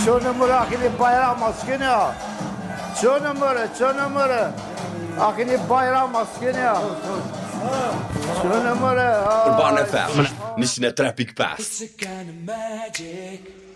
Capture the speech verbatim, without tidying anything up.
Ço numara akini bayram maskeni ya. Ço numara, ço numara. Akini bayram maskeni ya. Ço numara. Urban F M, nisna tre pikk past. It's a kind of magic.